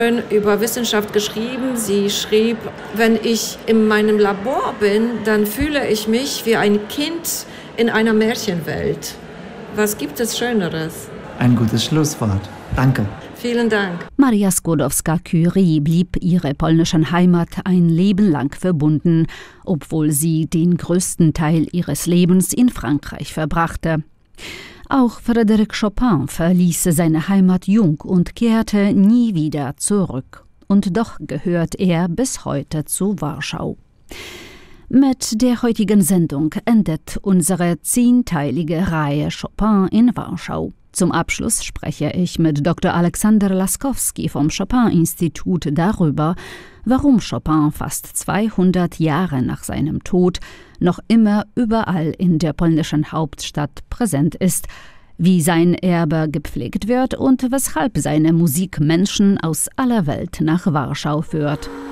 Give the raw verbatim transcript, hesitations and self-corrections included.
über Wissenschaft geschrieben. Sie schrieb, wenn ich in meinem Labor bin, dann fühle ich mich wie ein Kind in einer Märchenwelt. Was gibt es Schöneres? Ein gutes Schlusswort. Danke. Vielen Dank. Maria Skłodowska-Curie blieb ihrer polnischen Heimat ein Leben lang verbunden, obwohl sie den größten Teil ihres Lebens in Frankreich verbrachte. Auch Frédéric Chopin verließ seine Heimat jung und kehrte nie wieder zurück. Und doch gehört er bis heute zu Warschau. Mit der heutigen Sendung endet unsere zehnteilige Reihe Chopin in Warschau. Zum Abschluss spreche ich mit Doktor Aleksander Laskowski vom Chopin-Institut darüber, warum Chopin fast zweihundert Jahre nach seinem Tod noch immer überall in der polnischen Hauptstadt präsent ist, wie sein Erbe gepflegt wird und weshalb seine Musik Menschen aus aller Welt nach Warschau führt.